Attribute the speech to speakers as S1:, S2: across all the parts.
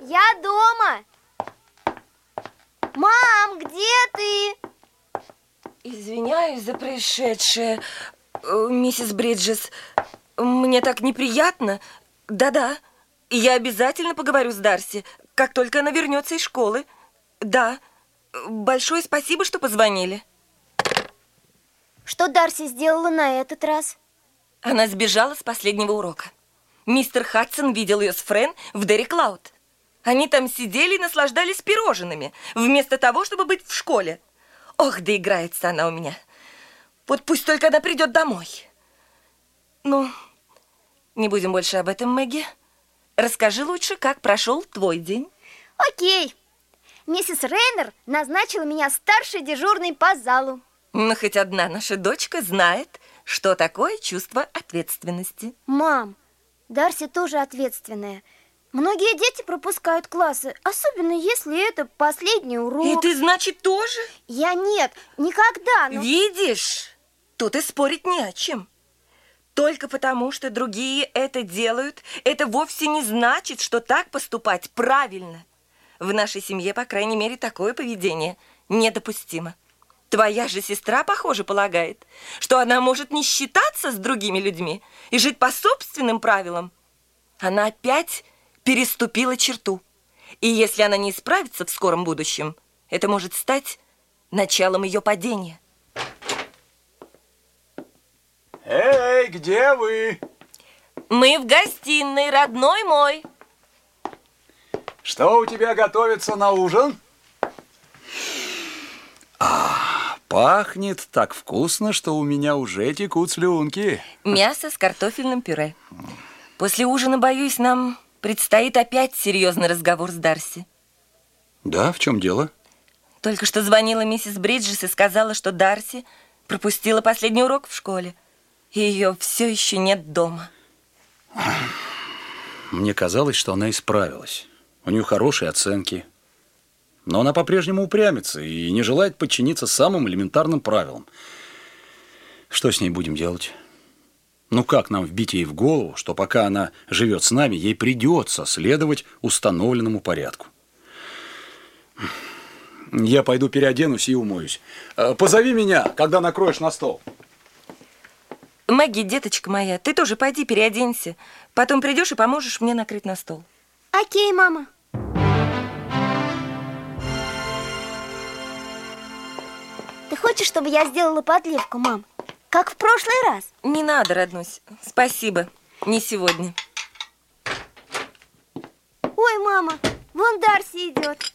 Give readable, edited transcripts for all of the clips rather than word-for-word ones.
S1: Я дома. Мам, где ты?
S2: Извиняюсь за происшедшее, миссис Бриджес. Мне так неприятно. Да-да, я обязательно поговорю с Дарси, как только она вернется из школы. Да, большое спасибо, что позвонили.
S1: Что Дарси сделала на этот раз?
S2: Она сбежала с последнего урока. Мистер Хадсон видел ее с Френ в Дерри Клауд. Они там сидели и наслаждались пирожными, вместо того, чтобы быть в школе. Ох, да играется она у меня. Вот пусть только она придет домой. Ну, не будем больше об этом, Мэгги. Расскажи лучше, как прошел твой день.
S1: Окей. Миссис Рейнер назначила меня старшей дежурной по залу.
S2: Но хоть одна наша дочка знает, что такое чувство ответственности.
S1: Мам, Дарси тоже ответственная. Многие дети пропускают классы, особенно если это последний урок.
S2: И ты, значит, тоже?
S1: Я нет, никогда. Но...
S2: Видишь, тут и спорить не о чем. Только потому, что другие это делают, это вовсе не значит, что так поступать правильно. В нашей семье, по крайней мере, такое поведение недопустимо. Твоя же сестра, похоже, полагает, что она может не считаться с другими людьми и жить по собственным правилам. Она опять переступила черту. И если она не исправится в скором будущем, это может стать началом ее падения.
S3: Эй, где вы?
S2: Мы в гостиной, родной мой.
S3: Что у тебя готовится на ужин? Пахнет так вкусно, что у меня уже текут слюнки.
S2: Мясо с картофельным пюре. После ужина, боюсь, нам предстоит опять серьезный разговор с Дарси.
S3: Да, в чем дело?
S2: Только что звонила миссис Бриджес и сказала, что Дарси пропустила последний урок в школе. И ее все еще нет дома.
S3: Мне казалось, что она исправилась. У нее хорошие оценки. Но она по-прежнему упрямится и не желает подчиниться самым элементарным правилам. Что с ней будем делать? Ну как нам вбить ей в голову, что пока она живет с нами, ей придется следовать установленному порядку? Я пойду переоденусь и умоюсь. Позови меня, когда накроешь на стол.
S2: Мэгги, деточка моя, ты тоже пойди переоденься. Потом придешь и поможешь мне накрыть на стол.
S1: Окей, мама. Ты хочешь, чтобы я сделала подливку, мам? Как в прошлый раз?
S2: Не надо, роднусь. Спасибо. Не сегодня.
S1: Ой, мама, вон Дарси идет.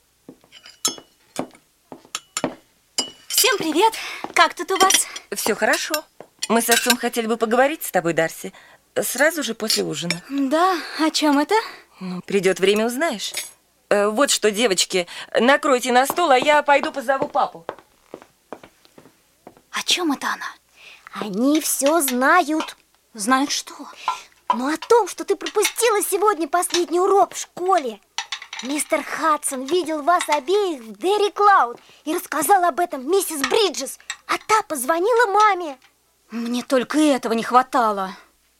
S4: Всем привет! Как тут у вас?
S2: Все хорошо. Мы с отцом хотели бы поговорить с тобой, Дарси, сразу же после ужина.
S4: Да, о чем это?
S2: Ну, придет время, узнаешь. Вот что, девочки, накройте на стол, а я пойду позову папу.
S4: О чем это она?
S1: Они все знают.
S4: Знают что?
S1: Но о том, что ты пропустила сегодня последний урок в школе. Мистер Хадсон видел вас обеих в Дерри Клауд и рассказал об этом миссис Бриджес, а та позвонила маме.
S4: Мне только этого не хватало.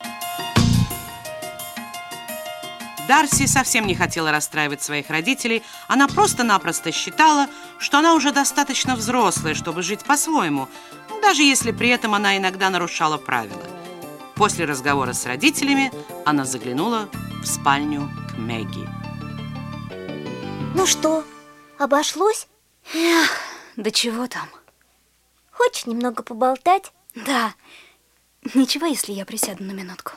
S5: Дарси совсем не хотела расстраивать своих родителей. Она просто-напросто считала, что она уже достаточно взрослая, чтобы жить по-своему, даже если при этом она иногда нарушала правила. После разговора с родителями она заглянула в спальню к Мэгги.
S1: Ну что, обошлось?
S4: Эх, да чего там?
S1: Хочешь немного поболтать?
S4: Да. Ничего, если я присяду на минутку.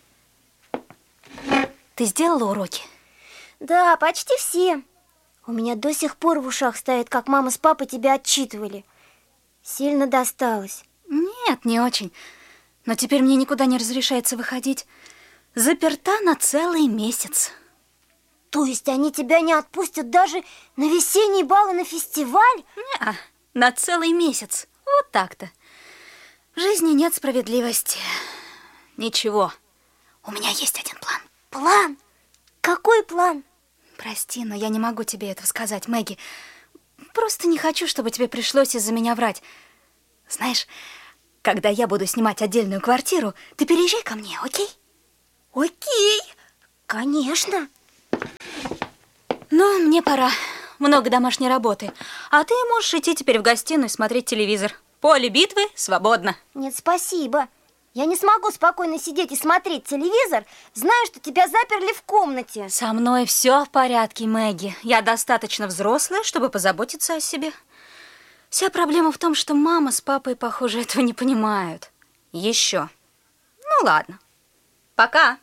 S4: Ты сделала уроки?
S1: Да, почти все. У меня до сих пор в ушах стоит, как мама с папой тебя отчитывали. Сильно досталось.
S4: Нет, не очень. Но теперь мне никуда не разрешается выходить. Заперта на целый месяц.
S1: То есть они тебя не отпустят даже на весенний бал и на фестиваль?
S4: Не, на целый месяц. Вот так-то. В жизни нет справедливости. Ничего. У меня есть один план.
S1: План? Какой план?
S4: Прости, но я не могу тебе этого сказать, Мэгги. Просто не хочу, чтобы тебе пришлось из-за меня врать. Знаешь, когда я буду снимать отдельную квартиру, ты переезжай ко мне, окей?
S1: Окей, конечно.
S4: Ну, мне пора. Много домашней работы. А ты можешь идти теперь в гостиную и смотреть телевизор. Поле битвы свободно.
S1: Нет, спасибо. Я не смогу спокойно сидеть и смотреть телевизор, зная, что тебя заперли в комнате.
S4: Со мной все в порядке, Мэгги. Я достаточно взрослая, чтобы позаботиться о себе. Вся проблема в том, что мама с папой, похоже, этого не понимают. Еще. Ну, ладно. Пока.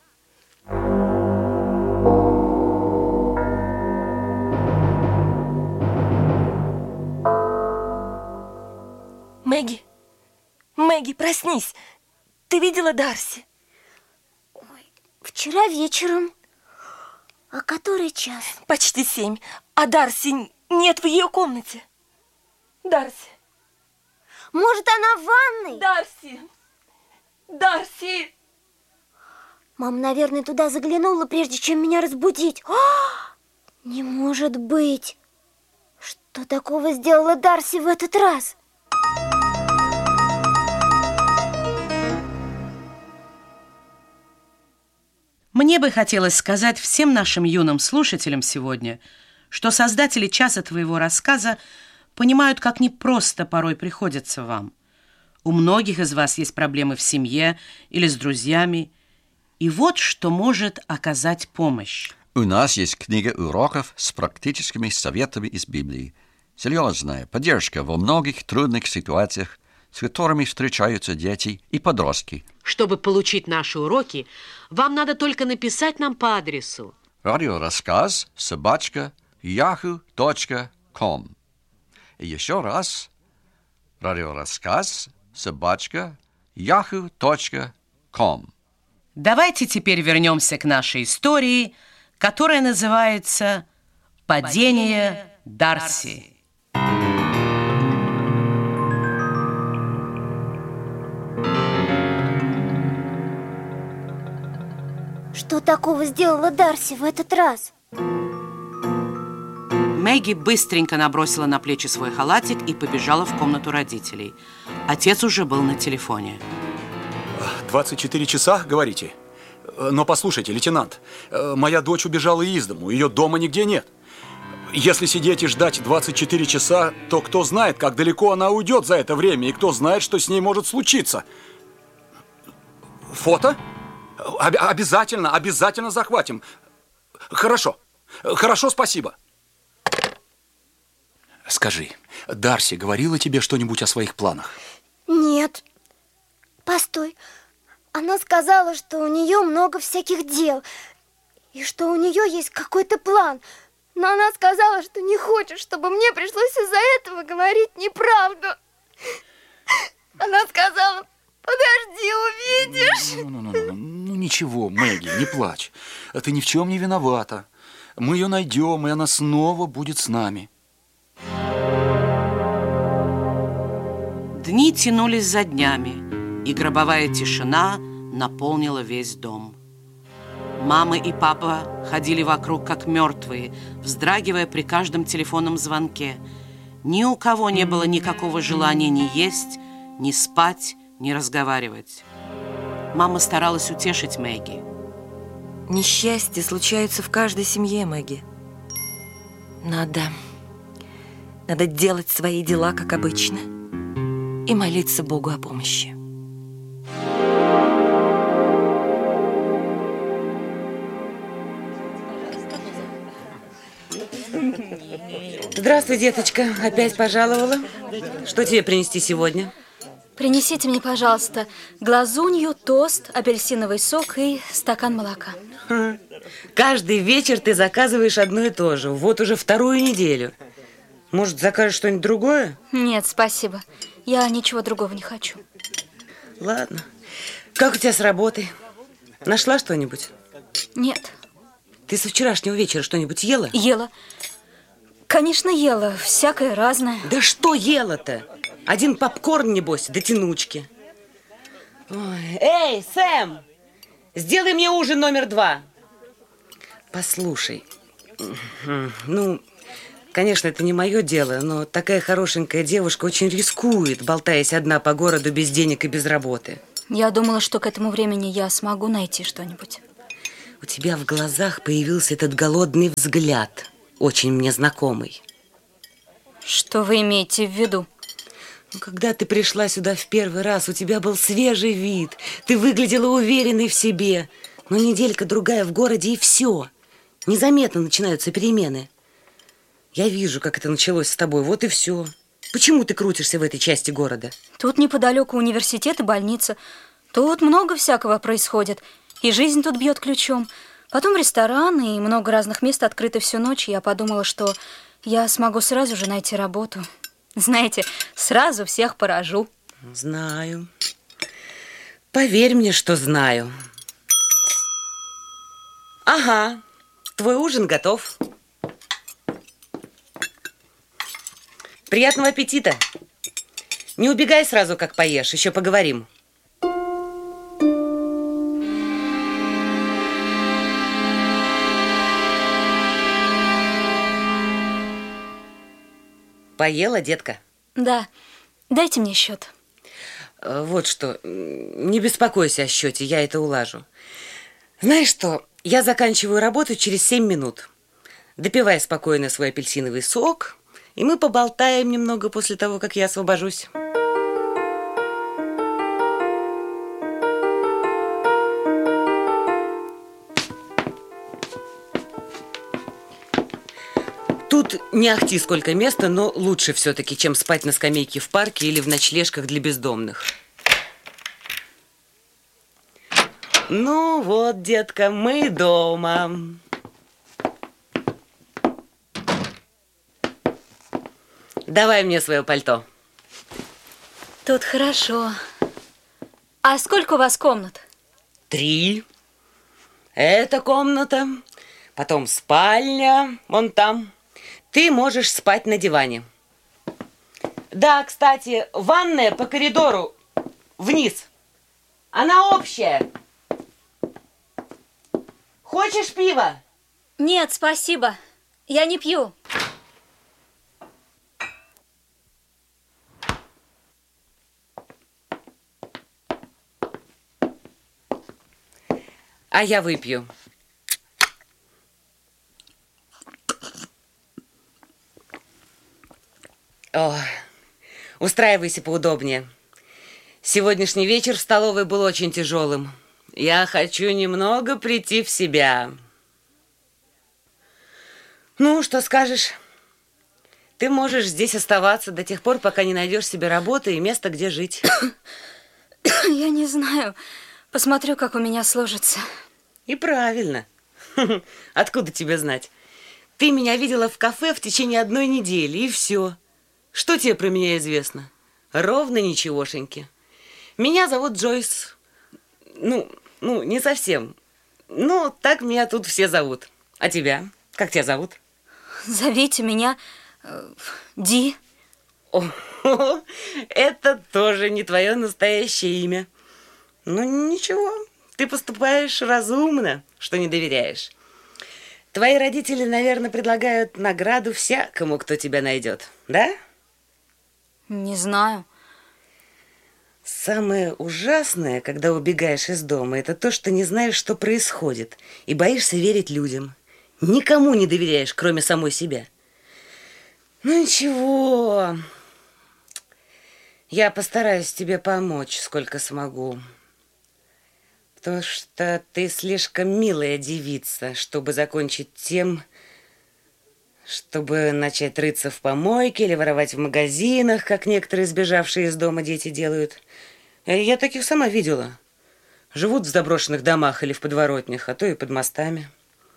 S2: Мэгги, проснись. Ты видела Дарси?
S1: Ой, вчера вечером. А который час?
S2: Почти 7. А Дарси нет в ее комнате. Дарси.
S1: Может, она в ванной?
S2: Дарси.
S1: Мама, наверное, туда заглянула, прежде чем меня разбудить. Не может быть. Что такого сделала Дарси в этот раз?
S5: Мне бы хотелось сказать всем нашим юным слушателям сегодня, что создатели «Часа твоего рассказа» понимают, как непросто порой приходится вам. У многих из вас есть проблемы в семье или с друзьями, и вот что может оказать помощь.
S6: У нас есть книга уроков с практическими советами из Библии. Серьезная поддержка во многих трудных ситуациях, с которыми встречаются дети и подростки.
S7: Чтобы получить наши уроки, вам надо только написать нам по адресу
S6: radioraskaz@yahoo.com. И еще раз radioraskaz@yahoo.com.
S5: Давайте теперь вернемся к нашей истории, которая называется «Падение Дарси».
S1: Что такого сделала Дарси в этот раз?
S5: Мэгги быстренько набросила на плечи свой халатик и побежала в комнату родителей. Отец уже был на телефоне.
S3: 24 часа, говорите? Но послушайте, лейтенант, моя дочь убежала из дому, ее дома нигде нет. Если сидеть и ждать 24 часа, то кто знает, как далеко она уйдет за это время, и кто знает, что с ней может случиться. Фото? Обязательно захватим. Хорошо, спасибо. Скажи, Дарси говорила тебе что-нибудь о своих планах?
S1: Нет. Постой. Она сказала, что у нее много всяких дел, и что у нее есть какой-то план. Но она сказала, что не хочет, чтобы мне пришлось из-за этого говорить неправду. Она сказала: подожди, увидишь.
S3: Ну, ничего, Мэгги, не плачь. Ты ни в чем не виновата. Мы ее найдем, и она снова будет с нами.
S5: Дни тянулись за днями, и гробовая тишина наполнила весь дом. Мама и папа ходили вокруг как мертвые, вздрагивая при каждом телефонном звонке. Ни у кого не было никакого желания ни есть, ни спать, ни разговаривать. Мама старалась утешить Мэгги.
S2: Несчастья случаются в каждой семье, Мэгги. Надо делать свои дела, как обычно, и молиться Богу о помощи.
S8: Здравствуй, деточка. Опять пожаловала? Что тебе принести сегодня?
S4: Принесите мне, пожалуйста, глазунью, тост, апельсиновый сок и стакан молока.
S8: Каждый вечер ты заказываешь одно и то же. Вот уже 2-ю неделю. Может, закажешь что-нибудь другое?
S4: Нет, спасибо. Я ничего другого не хочу.
S8: Ладно. Как у тебя с работой? Нашла что-нибудь?
S4: Нет.
S8: Ты со вчерашнего вечера что-нибудь ела?
S4: Ела. Конечно, ела. Всякое разное.
S8: Да что ела-то? Один попкорн, небось, да тянучки. Ой. Эй, Сэм! Сделай мне ужин номер 2. Послушай. Ну, конечно, это не мое дело, но такая хорошенькая девушка очень рискует, болтаясь одна по городу без денег и без работы.
S4: Я думала, что к этому времени я смогу найти что-нибудь.
S8: У тебя в глазах появился этот голодный взгляд. очень мне знакомый.
S4: Что вы имеете в виду?
S8: Когда ты пришла сюда в первый раз, у тебя был свежий вид. Ты выглядела уверенной в себе. Но неделька-другая в городе, и все. Незаметно начинаются перемены. Я вижу, как это началось с тобой. Вот и все. Почему ты крутишься в этой части города?
S4: Тут неподалеку университет и больница. Тут много всякого происходит. И жизнь тут бьет ключом. Потом ресторан, и много разных мест открыты всю ночь. И я подумала, что я смогу сразу же найти работу. Знаете, сразу всех поражу.
S8: Знаю. Поверь мне, что знаю. Ага, твой ужин готов. Приятного аппетита. Не убегай сразу, как поешь, еще поговорим. Поела, детка?
S4: Да, дайте мне счет.
S8: Вот что, не беспокойся о счете, я это улажу. Знаешь что, я заканчиваю работу через 7 минут. Допивай спокойно свой апельсиновый сок, и мы поболтаем немного после того, как я освобожусь. Тут не ахти сколько места, но лучше все-таки, чем спать на скамейке в парке или в ночлежках для бездомных. Ну вот, детка, мы дома. Давай мне свое пальто.
S4: Тут хорошо. А сколько у вас комнат?
S8: 3. Это комната, потом спальня, вон там. Ты можешь спать на диване. Да, кстати, ванная по коридору вниз. Она общая. Хочешь пива?
S4: Нет, спасибо. Я не пью.
S8: А я выпью. О, устраивайся поудобнее. Сегодняшний вечер в столовой был очень тяжелым. Я хочу немного прийти в себя. Ну, что скажешь? Ты можешь здесь оставаться до тех пор, пока не найдешь себе работы и место, где жить.
S4: Я не знаю. Посмотрю, как у меня сложится.
S8: И правильно. Откуда тебе знать? Ты меня видела в кафе в течение 1 недели, и все. Что тебе про меня известно? Ровно ничегошеньки. Меня зовут Джойс. Ну, не совсем. Ну, так меня тут все зовут. А тебя? Как тебя зовут?
S4: Зовите меня Ди.
S8: О, это тоже не твое настоящее имя. Ну, ничего, ты поступаешь разумно, что не доверяешь. Твои родители, наверное, предлагают награду всякому, кто тебя найдет, да?
S4: Не знаю.
S8: Самое ужасное, когда убегаешь из дома, это то, что не знаешь, что происходит, и боишься верить людям. Никому не доверяешь, кроме самой себя. Ну, ничего. Я постараюсь тебе помочь, сколько смогу. Потому что ты слишком милая девица, чтобы закончить тем, чтобы начать рыться в помойке или воровать в магазинах, как некоторые сбежавшие из дома дети делают. Я таких сама видела. Живут в заброшенных домах или в подворотнях, а то и под мостами.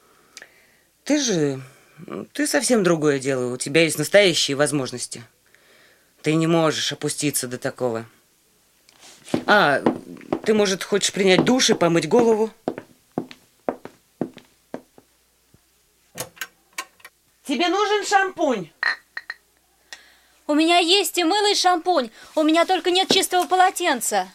S8: Ты совсем другое дело. У тебя есть настоящие возможности. Ты не можешь опуститься до такого. А, ты, может, хочешь принять душ и помыть голову? Тебе нужен шампунь?
S4: У меня есть и мыло, и шампунь. У меня только нет чистого полотенца.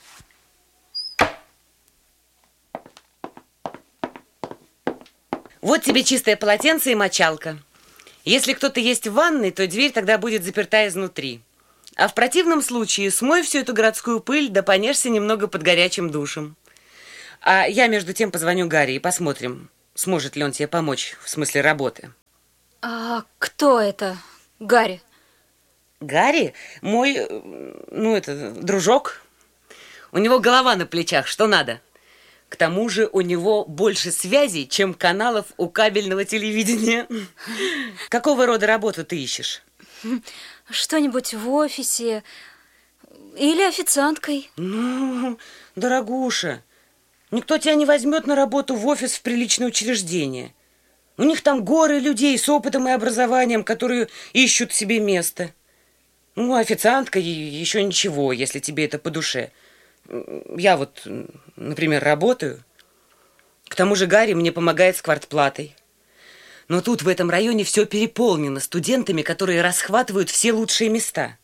S8: Вот тебе чистое полотенце и мочалка. Если кто-то есть в ванной, то дверь тогда будет заперта изнутри. А в противном случае смой всю эту городскую пыль, да понежься немного под горячим душем. А я между тем позвоню Гарри и посмотрим, сможет ли он тебе помочь в смысле работы.
S4: А кто это, Гарри?
S8: Гарри мой, дружок. У него голова на плечах, что надо. К тому же у него больше связей, чем каналов у кабельного телевидения. Какого рода работу ты ищешь?
S4: Что-нибудь в офисе или официанткой.
S8: Ну, дорогуша, никто тебя не возьмет на работу в офис в приличное учреждение. У них там горы людей с опытом и образованием, которые ищут себе место. Ну, официантка еще ничего, если тебе это по душе. Я вот, например, работаю. К тому же Гарри мне помогает с квартплатой. Но тут в этом районе все переполнено студентами, которые расхватывают все лучшие места.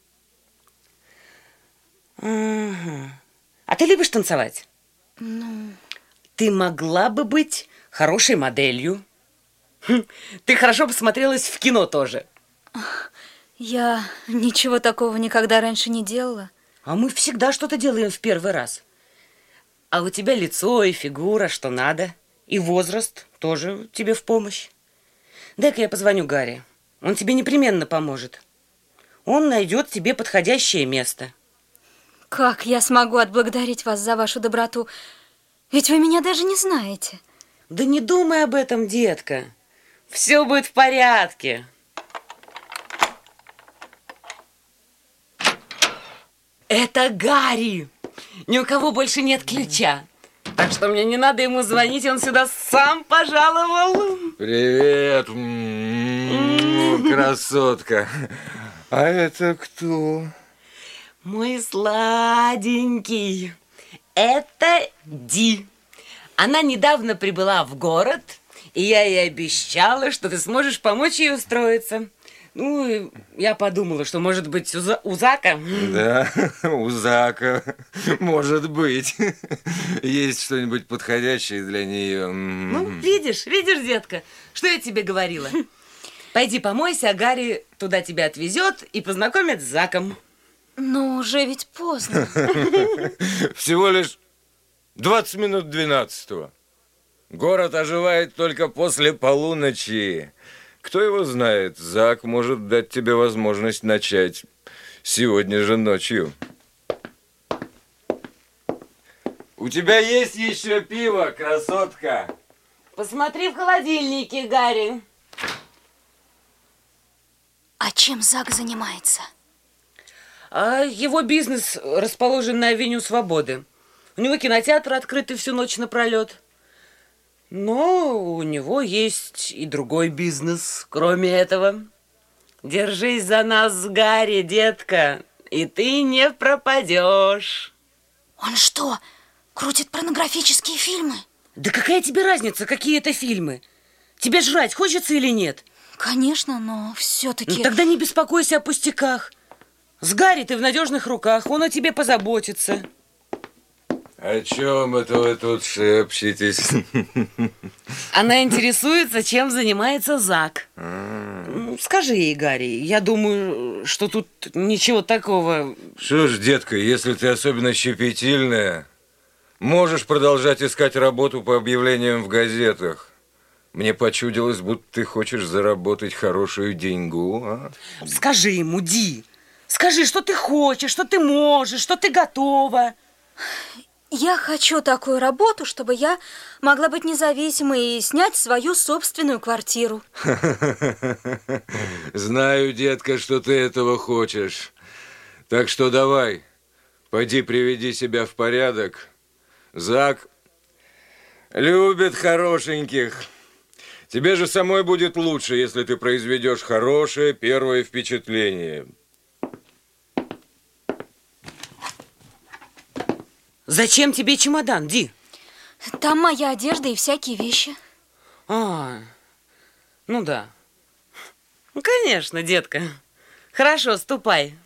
S8: Ага. А ты любишь танцевать?
S4: Ну...
S8: Ты могла бы быть хорошей моделью. Ты хорошо бы смотрелась в кино тоже.
S4: Я ничего такого никогда раньше не делала.
S8: А мы всегда что-то делаем в первый раз. А у тебя лицо и фигура, что надо. И возраст тоже тебе в помощь. Дай-ка я позвоню Гарри. Он тебе непременно поможет. Он найдет тебе подходящее место.
S4: Как я смогу отблагодарить вас за вашу доброту? Ведь вы меня даже не знаете.
S8: Да не думай об этом, детка. Все будет в порядке. Это Гарри. Ни у кого больше нет ключа. Так что мне не надо ему звонить, он сюда сам пожаловал.
S9: Привет, красотка. А это кто?
S8: Мой сладенький. Это Ди. Она недавно прибыла в город, и я ей обещала, что ты сможешь помочь ей устроиться. Ну, я подумала, что, может быть, у Зака...
S9: Да, у Зака, может быть. Есть что-нибудь подходящее для нее.
S8: Ну, видишь, детка, что я тебе говорила. Пойди помойся, а Гарри туда тебя отвезет и познакомит с Заком.
S4: Но уже ведь поздно.
S9: Всего лишь 20 минут 12-го. Город оживает только после полуночи. Кто его знает, Зак может дать тебе возможность начать сегодня же ночью. У тебя есть еще пиво, красотка?
S8: Посмотри в холодильнике, Гарри.
S4: А чем Зак занимается?
S8: А его бизнес расположен на авеню Свободы. У него кинотеатр открытый всю ночь напролет. Но у него есть и другой бизнес, кроме этого. Держись за нас, Гарри, детка, и ты не пропадешь.
S4: Он что, крутит порнографические фильмы?
S8: Да какая тебе разница, какие это фильмы? Тебе жрать хочется или нет?
S4: Конечно, но все-таки...
S8: Ну, тогда не беспокойся о пустяках. С Гарри ты в надежных руках, он о тебе позаботится.
S9: О чем это вы тут шепчетесь?
S8: Она интересуется, чем занимается Зак. Скажи ей, Гарри, я думаю, что тут ничего такого.
S9: Что ж, детка, если ты особенно щепетильная, можешь продолжать искать работу по объявлениям в газетах. Мне почудилось, будто ты хочешь заработать хорошую деньгу, а?
S8: Скажи ему, Ди. Скажи, что ты хочешь, что ты можешь, что ты готова.
S4: Я хочу такую работу, чтобы я могла быть независимой и снять свою собственную квартиру.
S9: Знаю, детка, что ты этого хочешь. Так что давай, пойди приведи себя в порядок. Зак любит хорошеньких. Тебе же самой будет лучше, если ты произведешь хорошее первое впечатление.
S8: Зачем тебе чемодан, Ди?
S4: Там моя одежда и всякие вещи.
S8: Ну да. Ну, конечно, детка. Хорошо, ступай.